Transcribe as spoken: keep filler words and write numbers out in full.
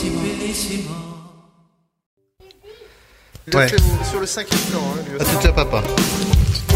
Ouais. Sur le cinquième temps, hein, lui À aussi. tout à papa.